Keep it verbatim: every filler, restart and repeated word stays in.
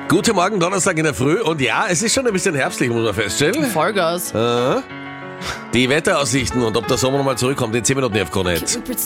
Guten Morgen, Donnerstag in der Früh. Und ja, es ist schon ein bisschen herbstlich, muss man feststellen. Vollgas. Äh, die Wetteraussichten und ob der Sommer nochmal zurückkommt, in zehn Minuten auf Krone.